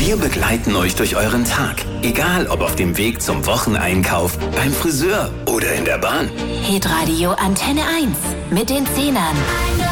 Wir begleiten euch durch euren Tag. Egal ob auf dem Weg zum Wocheneinkauf, beim Friseur oder in der Bahn. Hitradio Antenne 1 mit den Zehnern.